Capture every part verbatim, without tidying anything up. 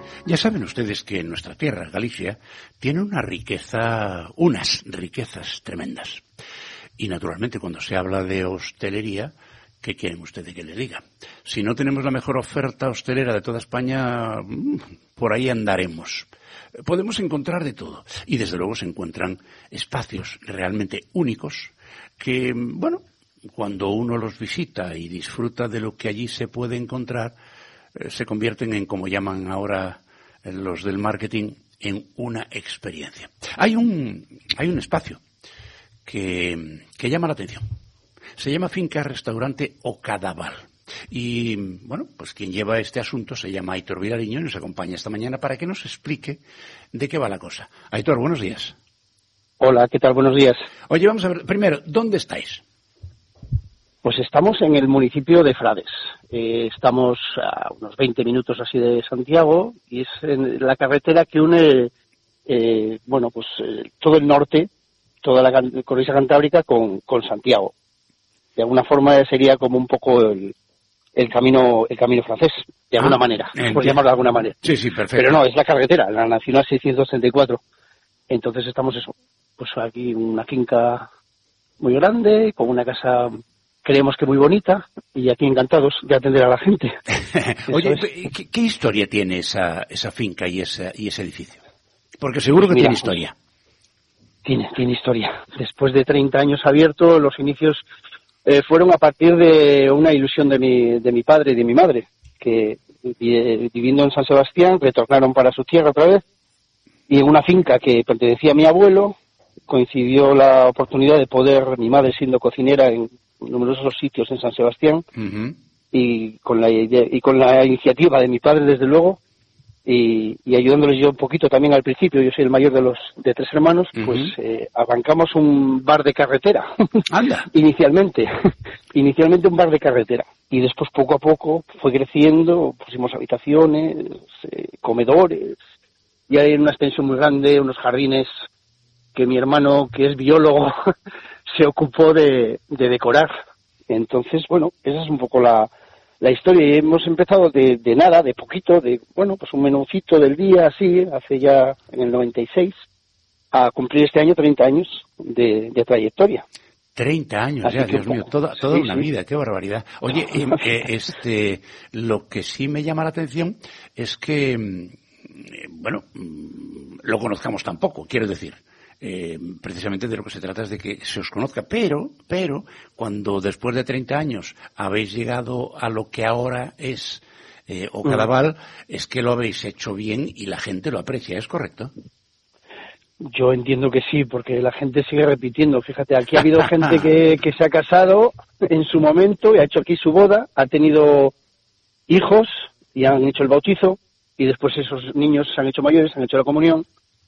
Ya saben ustedes que nuestra tierra, Galicia, tiene una riqueza, unas riquezas tremendas. Y naturalmente cuando se habla de hostelería, ¿qué quieren ustedes que le diga? Si no tenemos la mejor oferta hostelera de toda España, por ahí andaremos. Podemos encontrar de todo. Y desde luego se encuentran espacios realmente únicos que, bueno, cuando uno los visita y disfruta de lo que allí se puede encontrar, eh, se convierten en, como llaman ahora los del marketing, en una experiencia. Hay un, hay un espacio que, que llama la atención. Se llama Finca Restaurante O Cadaval. Y, bueno, pues quien lleva este asunto se llama Aitor Vilariño y nos acompaña esta mañana para que nos explique de qué va la cosa. Aitor, buenos días. Hola, ¿qué tal? Buenos días. Oye, vamos a ver, primero, ¿dónde estáis? Pues estamos en el municipio de Frades. Eh, estamos a unos veinte minutos así de Santiago y es en la carretera que une, eh, bueno, pues eh, todo el norte, toda la cornisa cantábrica con, con Santiago. De alguna forma sería como un poco el, el camino el camino francés, de alguna ah, manera, por llamarlo de alguna manera. Sí, sí, perfecto. Pero no, es la carretera, la Nacional seiscientos treinta y cuatro. Entonces estamos eso, pues aquí una finca muy grande, con una casa, creemos que muy bonita, y aquí encantados de atender a la gente. Oye, es. ¿qué, ¿qué historia tiene esa esa finca y esa y ese edificio? Porque seguro que Mira, tiene historia. Tiene, tiene historia. Después de treinta años abierto, los inicios eh, fueron a partir de una ilusión de mi, de mi padre y de mi madre, que eh, viviendo en San Sebastián, retornaron para su tierra otra vez, y en una finca que pertenecía a mi abuelo, coincidió la oportunidad de poder, mi madre siendo cocinera en numerosos sitios en San Sebastián, uh-huh. y con la y con la iniciativa de mi padre, desde luego, y, y ayudándoles yo un poquito también al principio, yo soy el mayor de los de tres hermanos, uh-huh. pues eh, arrancamos un bar de carretera. Anda. inicialmente, inicialmente un bar de carretera, y después poco a poco fue creciendo, pusimos habitaciones, eh, comedores, y hay una extensión muy grande, unos jardines que mi hermano, que es biólogo, se ocupó de, de decorar. Entonces, bueno, esa es un poco la, la historia. Y hemos empezado de, de nada, de poquito, de, bueno, pues un menucito del día, así, hace ya en el noventa y seis, a cumplir este año treinta años de, de trayectoria. treinta años así ya, Dios mío, toda, toda sí, una sí. vida, qué barbaridad. Oye, eh, este, lo que sí me llama la atención es que, bueno, lo conozcamos tampoco, quiero decir. Eh, precisamente de lo que se trata es de que se os conozca, pero, pero, cuando después de treinta años habéis llegado a lo que ahora es eh, O Cadaval, mm. es que lo habéis hecho bien y la gente lo aprecia, ¿es correcto? Yo entiendo que sí, porque la gente sigue repitiendo. Fíjate, aquí ha habido gente que, que se ha casado en su momento y ha hecho aquí su boda, ha tenido hijos y han hecho el bautizo, y después esos niños se han hecho mayores, han hecho la comunión.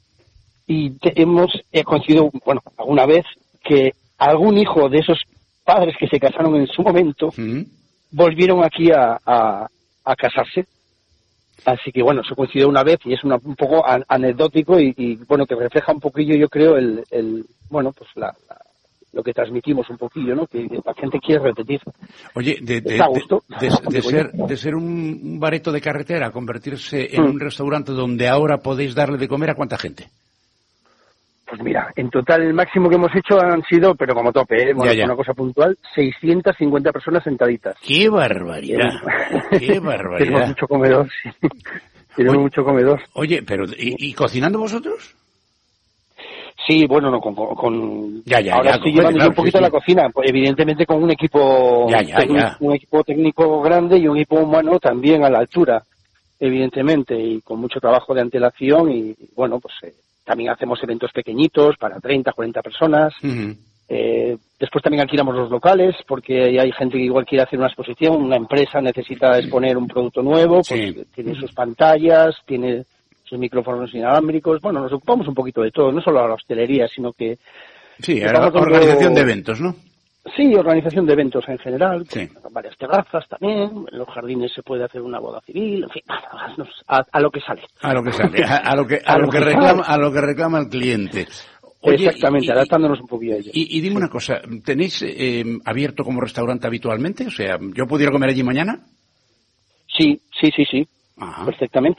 Y te, hemos he coincidido, bueno, alguna vez, que algún hijo de esos padres que se casaron en su momento, ¿Mm? volvieron aquí a, a, a casarse. Así que, bueno, se coincidió una vez y es una, un poco an, anecdótico y, y, bueno, que refleja un poquillo, yo creo, el, el bueno, pues la, la, lo que transmitimos un poquillo, ¿no? Que la gente quiere repetir. Oye, de, de, de, de, de, ser, de ser un bareto de carretera a convertirse en ¿Mm? un restaurante donde ahora podéis darle de comer a ¿cuánta gente? Pues mira, en total el máximo que hemos hecho han sido, pero como tope, ¿eh? Bueno, ya, ya. una cosa puntual, seiscientas cincuenta personas sentaditas. ¡Qué barbaridad! ¡Qué barbaridad! Tenemos mucho comedor, sí. Tenemos Oye, mucho comedor. Oye, pero ¿y, y cocinando vosotros? Sí, bueno, no, con... con ya, ya, ahora ya, estoy con, llevando claro, un poquito sí, a la sí. cocina, pues evidentemente con un equipo ya, ya, técnico, ya. un equipo técnico grande y un equipo humano también a la altura, evidentemente, y con mucho trabajo de antelación y, bueno, pues... Eh, también hacemos eventos pequeñiñitos para treinta, cuarenta personas. Uh-huh. Eh, después también alquilamos los locales porque hay gente que igual quiere hacer una exposición, una empresa necesita exponer un producto nuevo, pues sí. tiene sus pantallas, tiene sus micrófonos inalámbricos. Bueno, nos ocupamos un poquito de todo, no solo a la hostelería, sino que... Sí, a la organización de eventos, ¿no? Sí, organización de eventos en general, sí. varias terrazas también, en los jardines se puede hacer una boda civil, en fin, a, a lo que sale. A lo que sale, a, a lo que a, a lo, lo que, que reclama, a lo que reclama el cliente. Oye, Exactamente, y, adaptándonos un poquillo a ello. Y, y dime sí. una cosa, ¿tenéis eh, abierto como restaurante habitualmente? O sea, ¿yo pudiera comer allí mañana? Sí, sí, sí, sí, Ajá. perfectamente.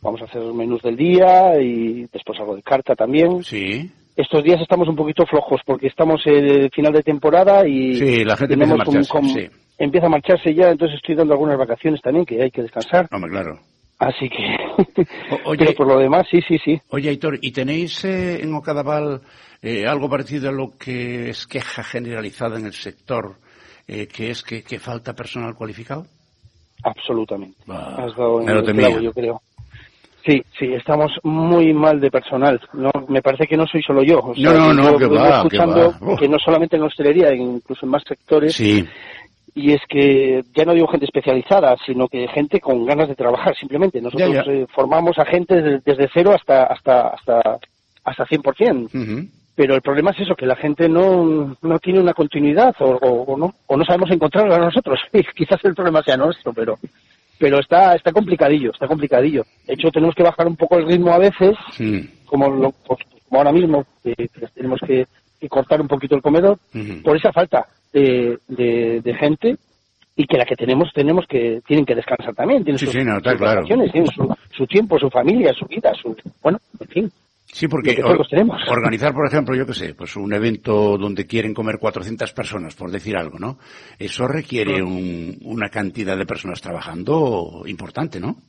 vamos a hacer menús del día y después algo de carta también. Sí. Estos días estamos un poquito flojos porque estamos en el final de temporada y sí, la gente empieza a marcharse, un, sí. empieza a marcharse ya, entonces estoy dando algunas vacaciones también que hay que descansar. Hombre, claro. Así que, o, oye, pero por lo demás, sí, sí, sí. Oye, Aitor, ¿y tenéis eh, en Ocadaval eh, algo parecido a lo que es queja generalizada en el sector, eh, que es que, que falta personal cualificado? Absolutamente. Bah, Has dado en me lo el temía. clavo, yo creo. Sí, sí, estamos muy mal de personal. No, me parece que no soy solo yo. O sea, no, no, no, yo que vengo va, escuchando que va. Oh. que no solamente en hostelería, incluso en más sectores. Sí. Y es que ya no digo gente especializada, sino que gente con ganas de trabajar, simplemente. Nosotros ya, ya. Eh, formamos a gente desde, desde cero hasta hasta hasta hasta cien por ciento. Uh-huh. Pero el problema es eso, que la gente no no tiene una continuidad o, o, o no o no sabemos encontrarla nosotros. Quizás el problema sea nuestro, pero pero está está complicadillo, está complicadillo. De hecho, tenemos que bajar un poco el ritmo a veces, Sí. como lo, pues, como ahora mismo, que, que tenemos que, que cortar un poquito el comedor, Uh-huh. por esa falta de, de, de gente, y que la que tenemos tenemos que tienen que descansar también, tienen Sí, sus, sí, no, está sus claro. vacaciones, tienen su, su tiempo, su familia, su vida, su bueno, en fin. Sí, porque Lo que todos tenemos. organizar, por ejemplo, yo qué sé, pues un evento donde quieren comer cuatrocientas personas, por decir algo, ¿no? Eso requiere un, una cantidad de personas trabajando importante, ¿no?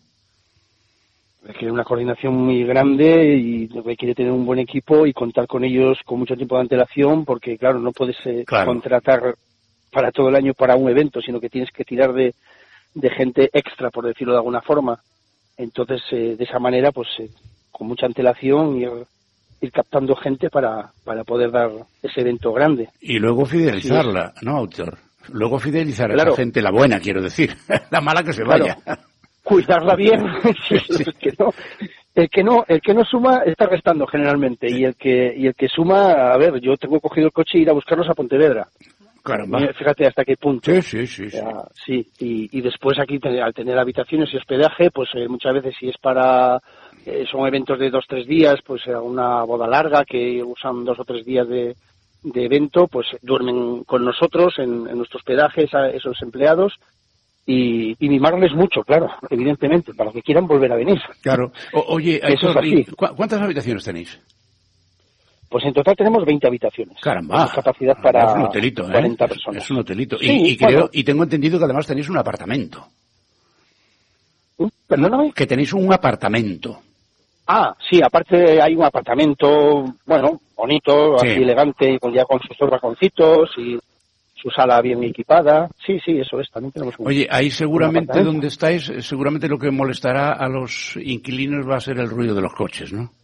Requiere una coordinación muy grande y requiere tener un buen equipo y contar con ellos con mucho tiempo de antelación, porque claro, no puedes eh, Claro. contratar para todo el año para un evento, sino que tienes que tirar de, de gente extra, por decirlo de alguna forma. Entonces, eh, de esa manera, pues eh, con mucha antelación ir, ir captando gente para, para poder dar ese evento grande. Y luego fidelizarla, ¿no, autor? Luego fidelizar a Claro. esa gente, la buena, quiero decir. La mala que se vaya. Claro. Cuidarla bien. Sí, sí. el, que no, el que no el que no suma está restando generalmente, Sí. y el que y el que suma, a ver, yo tengo cogido el coche e ir a buscarlos a Pontevedra. Caramba. Mira, fíjate hasta qué punto. Sí, sí, sí. sí. Ya, sí, y, y después aquí te- al tener habitaciones y hospedaje, pues eh, muchas veces si es para eh, son eventos de dos tres días, pues eh, una boda larga que usan dos o tres días de, de evento, pues duermen con nosotros en, en nuestro hospedaje esa- esos empleados. Y, y mimarles mucho, claro, evidentemente, para que quieran volver a venir. Claro. O- oye, Eso es Aitor, así. ¿cu- ¿cuántas habitaciones tenéis? Pues en total tenemos veinte habitaciones. Caramba. Tenemos capacidad para Es un hotelito, ¿eh? cuarenta personas. Es un hotelito. Sí, y, y, creo, bueno. y tengo entendido que además tenéis un apartamento. ¿Mm? Perdóname. Que tenéis un apartamento. Ah, sí, aparte hay un apartamento, bueno, bonito, Sí. así elegante, con ya con sus dos balconcitos y su sala bien equipada. Sí, sí, eso es, también tenemos un... Oye, ahí seguramente apartamento. donde estáis, eh, seguramente lo que molestará a los inquilinos va a ser el ruido de los coches, ¿no?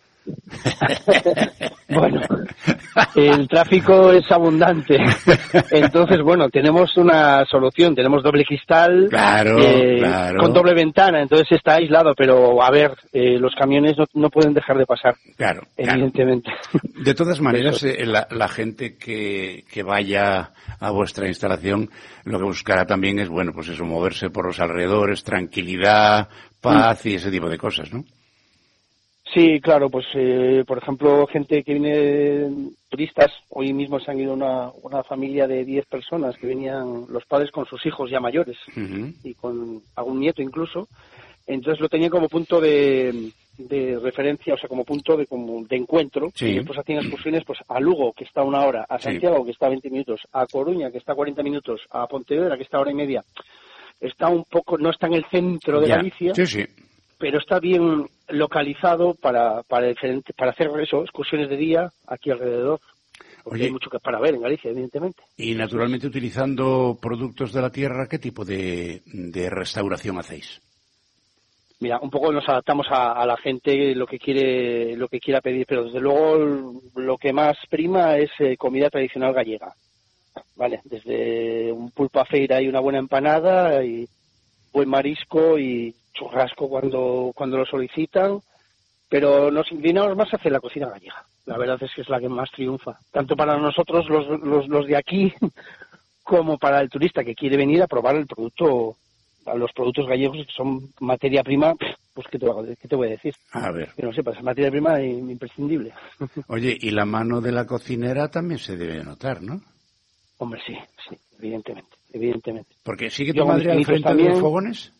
Bueno, el tráfico es abundante. Entonces, bueno, tenemos una solución. Tenemos doble cristal, Claro, eh, claro. con doble ventana. Entonces está aislado, pero a ver, eh, los camiones no, no pueden dejar de pasar, Claro, claro. evidentemente. De todas maneras, Eso. eh, la, la gente que, que vaya a vuestra instalación, lo que buscará también es, bueno, pues eso, moverse por los alrededores, tranquilidad, paz y ese tipo de cosas, ¿no? Sí, claro, pues eh, por ejemplo, gente que viene, turistas, hoy mismo se han ido una, una familia de diez personas que venían los padres con sus hijos ya mayores Ujú. y con algún nieto incluso, entonces lo tenían como punto de, de referencia, o sea, como punto de, como de encuentro, Sí. y después hacían excursiones pues a Lugo, que está a una hora, a Sí. Santiago, que está a veinte minutos, a Coruña, que está a cuarenta minutos, a Pontevedra, que está a hora y media. Está un poco, no está en el centro de Ya. Galicia, Sí, sí. pero está bien localizado para para diferente, para hacer eso, excursiones de día aquí alrededor, porque Oye. hay mucho que para ver en Galicia, evidentemente. Y naturalmente utilizando productos de la tierra, ¿qué tipo de, de restauración hacéis? Mira, un poco nos adaptamos a, a la gente lo que quiere lo que quiera pedir, pero desde luego lo que más prima es eh, comida tradicional gallega. Vale, desde un pulpo a feira y una buena empanada y buen marisco y churrasco cuando cuando lo solicitan, pero nos inclinamos más hacia la cocina gallega. La verdad es que es la que más triunfa, tanto para nosotros los, los, los de aquí como para el turista que quiere venir a probar el producto, a los productos gallegos que son materia prima. Pues qué te, voy a- qué te voy a decir, A ver. que no sepas, es materia prima imprescindible. Oye, y la mano de la cocinera también se debe notar, ¿no? Hombre, sí, sí, evidentemente, evidentemente. Porque sigue tu Yo con madre mis al pinitos frente de también. los fogones.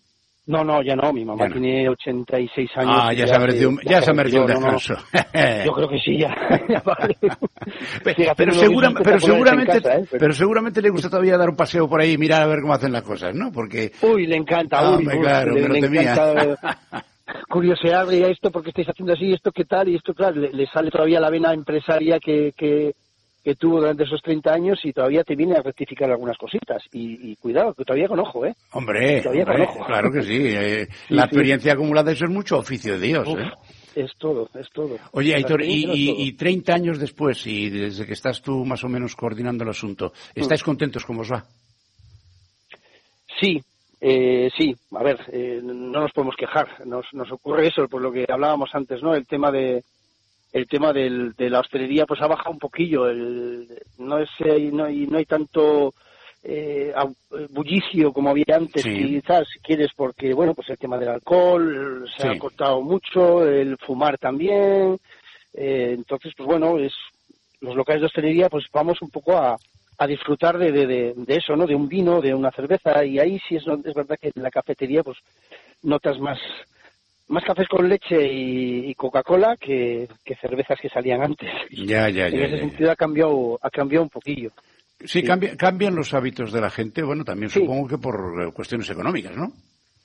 No, no, ya no. Mi mamá ya no. tiene ochenta y seis años. Ah, ya, ya se ha merecido un, ya se ha merecido un descanso. No, no. Yo creo que sí, ya. ya vale. pero, pero, segura, pero seguramente casa, ¿eh? pero... pero seguramente le gusta todavía dar un paseo por ahí y mirar a ver cómo hacen las cosas, ¿no? Porque... Uy, le encanta. Ah, uy, me, uy, claro, le, me le encanta curiosear y esto, porque estáis haciendo así, esto qué tal, y esto, claro, le, le sale todavía la vena empresaria que... que que tuvo durante esos treinta años y todavía te viene a rectificar algunas cositas. Y, y cuidado, que todavía con ojo, ¿eh? Hombre, todavía hombre con ojo. Claro que sí. Eh, sí la sí. experiencia acumulada, eso es mucho oficio de Dios, Uf, ¿eh? Es todo, es todo. Oye, Aitor, y, y, y treinta años después, y desde que estás tú más o menos coordinando el asunto, ¿estáis mm. contentos cómo os va? Sí, eh, sí. A ver, eh, no nos podemos quejar. Nos, nos ocurre eso, por lo que hablábamos antes, ¿no? El tema de... el tema del, de la hostelería pues ha bajado un poquillo, el, no es no hay, no hay tanto eh, bullicio como había antes, sí. quizás si quieres, porque bueno, pues el tema del alcohol se sí. ha cortado mucho, el fumar también, eh, entonces pues bueno, es los locales de hostelería pues vamos un poco a, a disfrutar de, de, de, de eso, ¿no? De un vino, de una cerveza, y ahí sí es, es verdad que en la cafetería pues notas más más cafés con leche y, y Coca-Cola que, que cervezas que salían antes. Ya, ya, ya. En ese ya, sentido ya. ha cambiado, ha cambiado un poquillo. Sí, sí. Cambia, cambian los hábitos de la gente, bueno, también sí. supongo que por cuestiones económicas, ¿no?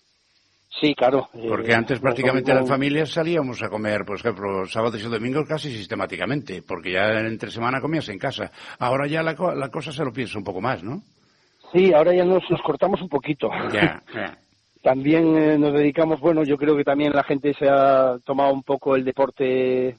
Sí, claro. Porque eh, antes prácticamente no, no, las familias salíamos a comer, por ejemplo, sábados y domingos casi sistemáticamente, porque ya entre semana comías en casa. Ahora ya la, la cosa se lo piensa un poco más, ¿no? Sí, ahora ya nos, nos cortamos un poquito. Ya, ya. También eh, nos dedicamos, bueno, yo creo que también la gente se ha tomado un poco el deporte,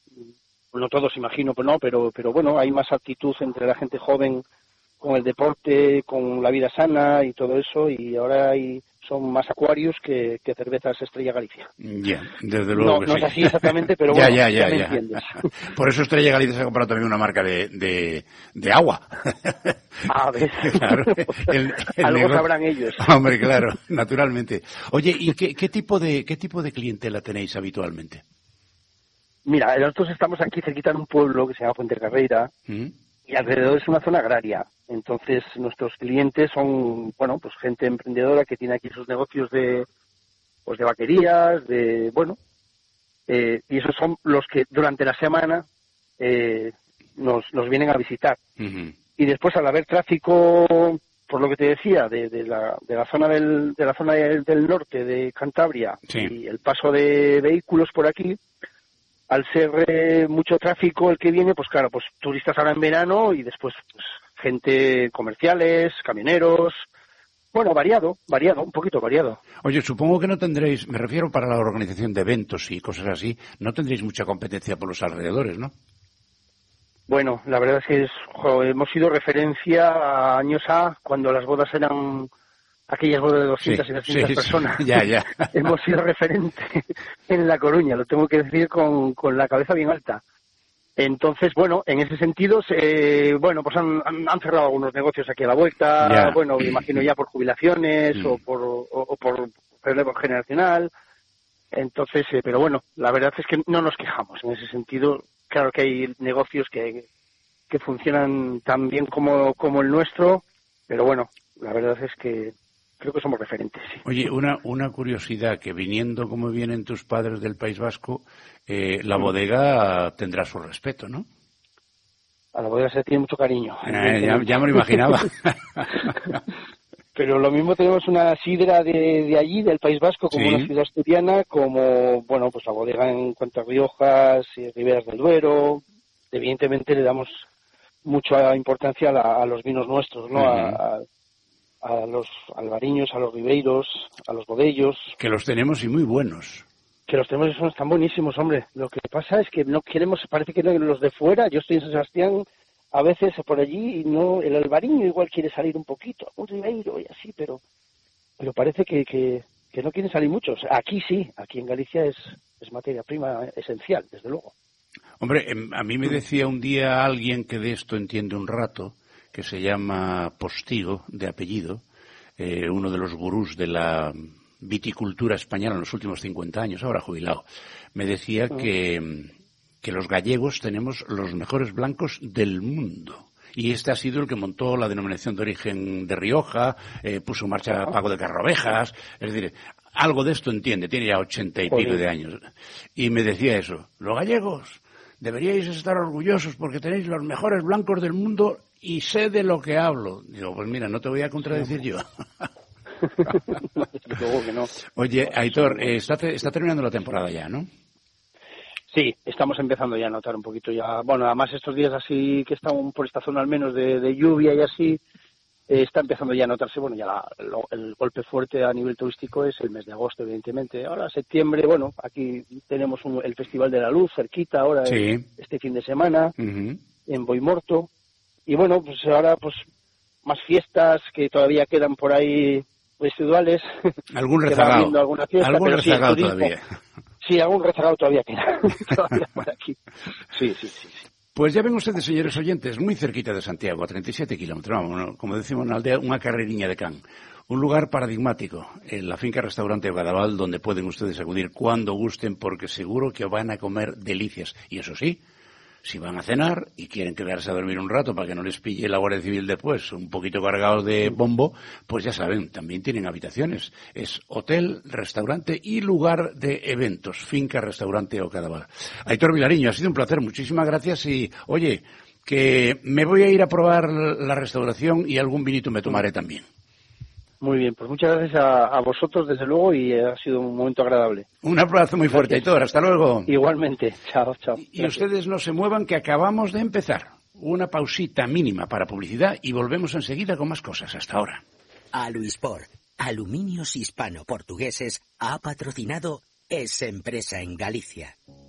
no todos imagino, pero no, pero, pero bueno, hay más actitud entre la gente joven con el deporte, con la vida sana y todo eso, y ahora hay, son más acuarios que, que cervezas Estrella Galicia. Ya, desde luego no, que no sí. es así exactamente, pero ya, bueno, ya, ya, ya me ya. entiendes. Por eso Estrella Galicia se ha comprado también una marca de, de, de agua. A ver, claro, el, el algo negocio... sabrán ellos. Hombre, claro, naturalmente. Oye, ¿y qué, qué tipo de qué tipo de clientela tenéis habitualmente? Mira, nosotros estamos aquí cerquita en un pueblo que se llama Fuente Carreira, ¿Mm? y alrededor es una zona agraria. Entonces, nuestros clientes son, bueno, pues gente emprendedora que tiene aquí sus negocios de, pues de vaquerías, de, bueno, eh, y esos son los que durante la semana eh, nos, nos vienen a visitar. Uh-huh. Y después, al haber tráfico, por lo que te decía, de, de la de la zona del de la zona del, del norte de Cantabria, sí. y el paso de vehículos por aquí, al ser eh, mucho tráfico el que viene, pues claro, pues turistas ahora en verano y después pues, gente comerciales, camioneros, bueno, variado, variado, un poquito variado. Oye, supongo que no tendréis, me refiero para la organización de eventos y cosas así, no tendréis mucha competencia por los alrededores, ¿no? Bueno, la verdad es que es, jo, hemos sido referencia a años A, cuando las bodas eran aquellas bodas de doscientas sí, y trescientas sí, personas. Sí, ya, ya. Hemos sido referente en La Coruña, lo tengo que decir con, con la cabeza bien alta. Entonces, bueno, en ese sentido, eh, bueno, pues han, han, han cerrado algunos negocios aquí a la vuelta, yeah. bueno, me imagino ya por jubilaciones mm. o por o, o por relevo generacional. Entonces, eh, pero bueno, la verdad es que no nos quejamos en ese sentido. Claro que hay negocios que, que funcionan tan bien como, como el nuestro, pero bueno, la verdad es que creo que somos referentes. Sí. Oye, una, una curiosidad, que viniendo como vienen tus padres del País Vasco, eh, la bodega tendrá su respeto, ¿no? A la bodega se tiene mucho cariño. Eh, ya, ya me lo imaginaba. Pero lo mismo tenemos una sidra de, de allí, del País Vasco, como sí. una sidra asturiana, como, bueno, pues la bodega en cuanto a Riojas y Riberas del Duero. Evidentemente le damos mucha importancia a, la, a los vinos nuestros, ¿no? Uh-huh. a, a, a los albariños, a los ribeiros, a los bodellos. Que los tenemos y muy buenos. Que los tenemos y son están buenísimos, hombre. Lo que pasa es que no queremos, parece que los de fuera, yo estoy en San Sebastián, a veces por allí, y no, el albariño igual quiere salir un poquito, un ribeiro y así, pero pero parece que, que, que no quieren salir muchos. Aquí sí, aquí en Galicia es, es materia prima esencial, desde luego. Hombre, a mí me decía un día alguien que de esto entiende un rato, que se llama Postigo, de apellido, eh, uno de los gurús de la viticultura española en los últimos cincuenta años, ahora jubilado. Me decía uh-huh. que... que los gallegos tenemos los mejores blancos del mundo. Y este ha sido el que montó la denominación de origen de Rioja, eh, puso en marcha Pago de Carrovejas. Es decir, algo de esto entiende, tiene ya ochenta y pico de años. Y me decía eso, los gallegos deberíais estar orgullosos porque tenéis los mejores blancos del mundo y sé de lo que hablo. Digo, pues mira, no te voy a contradecir yo. Luego que no. Oye, Aitor, eh, está, está terminando la temporada ya, ¿no? Sí, estamos empezando ya a notar un poquito ya. Bueno, además estos días así que están por esta zona al menos de, de lluvia y así, eh, está empezando ya a notarse, bueno, ya la, lo, el golpe fuerte a nivel turístico es el mes de agosto, evidentemente. Ahora, septiembre, bueno, aquí tenemos un, el Festival de la Luz cerquita ahora, sí. el, este fin de semana, uh-huh. en Boimorto. Y bueno, pues ahora, pues, más fiestas que todavía quedan por ahí residuales. Algún rezagado. Alguna fiesta, Algún pero rezagado sí, turismo, todavía. Sí, algún rezagado todavía queda. Todavía por aquí. Sí, sí, sí, sí. Pues ya ven ustedes, señores oyentes, muy cerquita de Santiago, a treinta y siete kilómetros, vamos, como decimos en la aldea, una carreriña de can. Un lugar paradigmático, en la finca-restaurante Ogadaval, donde pueden ustedes acudir cuando gusten, porque seguro que van a comer delicias. Y eso sí, si van a cenar y quieren quedarse a dormir un rato para que no les pille la Guardia Civil después, un poquito cargados de bombo, pues ya saben, también tienen habitaciones. Es hotel, restaurante y lugar de eventos. Finca, restaurante Ogadaval. Aitor Vilariño, ha sido un placer. Muchísimas gracias y, oye, que me voy a ir a probar la restauración y algún vinito me tomaré también. Muy bien, pues muchas gracias a, a vosotros, desde luego, y ha sido un momento agradable. Un abrazo muy fuerte, Aitor. Hasta luego. Igualmente. Chao, chao. Y gracias. Ustedes no se muevan, que acabamos de empezar. Una pausita mínima para publicidad y volvemos enseguida con más cosas. Hasta ahora. Aluispor, Aluminios Hispano-Portugueses, ha patrocinado esa empresa en Galicia.